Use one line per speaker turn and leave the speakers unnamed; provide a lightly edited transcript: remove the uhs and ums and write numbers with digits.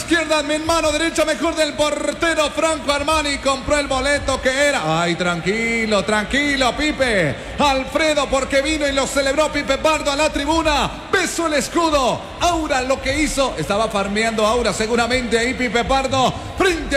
izquierda, mi mano derecha mejor del portero Franco Armani. Compró el boleto que era. Ay, tranquilo, tranquilo, Pipe. Alfredo, porque vino y lo celebró Pipe Pardo a la tribuna. Besó el escudo. Aura lo que hizo. Estaba farmeando Aura seguramente ahí Pipe Pardo. Frente